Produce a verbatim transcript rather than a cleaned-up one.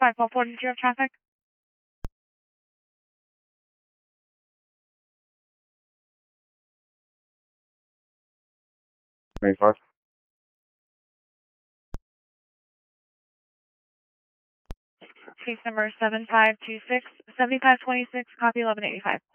five one four, do you have traffic? twenty-five. Case number seven five two six, seven five two six, copy eleven eighty-five.